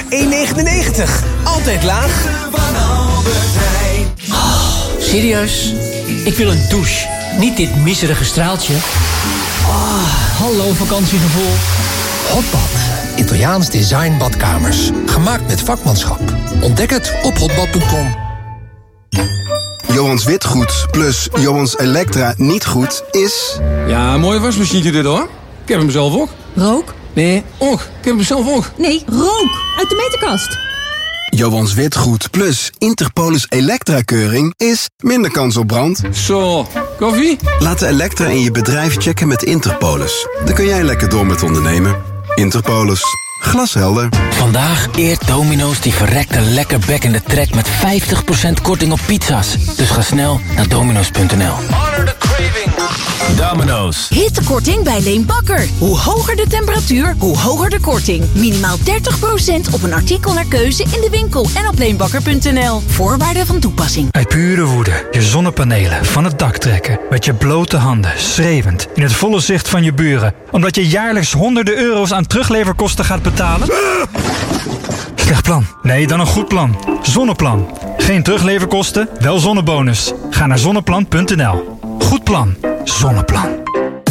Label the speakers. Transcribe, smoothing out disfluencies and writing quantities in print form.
Speaker 1: 1,99. Altijd laag.
Speaker 2: Serieus? Ik wil een douche. Niet dit miserige straaltje. Hallo vakantiegevoel.
Speaker 3: Hotbad. Italiaans design badkamers. Gemaakt met vakmanschap. Ontdek het op hotbad.com.
Speaker 4: Johans Witgoed plus Johans Elektra niet goed is...
Speaker 5: Ja, een mooie wasmachine dit hoor. Ik heb hem zelf ook.
Speaker 6: Rook?
Speaker 5: Nee, ook. Ik heb hem zelf ook.
Speaker 6: Nee, rook! Uit de meterkast.
Speaker 4: Johans Witgoed plus Interpolis Elektra-keuring is minder kans op brand.
Speaker 5: Zo, koffie?
Speaker 4: Laat de Elektra in je bedrijf checken met Interpolis. Dan kun jij lekker door met ondernemen. Interpolis. Glashelder.
Speaker 2: Vandaag eert Domino's die verrekte lekker bekkende trek met 50% korting op pizza's. Dus ga snel naar domino's.nl.
Speaker 7: Honor the craving. Domino's.
Speaker 8: Hittekorting bij Leen Bakker. Hoe hoger de temperatuur, hoe hoger de korting. Minimaal 30% op een artikel naar keuze in de winkel en op leenbakker.nl. Voorwaarden van toepassing.
Speaker 9: Uit pure woede je zonnepanelen van het dak trekken. Met je blote handen, schreeuwend, in het volle zicht van je buren. Omdat je jaarlijks honderden euro's aan terugleverkosten gaat betalen? Slecht plan. Nee, dan een goed plan. Zonneplan. Geen terugleverkosten, wel zonnebonus. Ga naar zonneplan.nl. Goed plan. Zonneplan.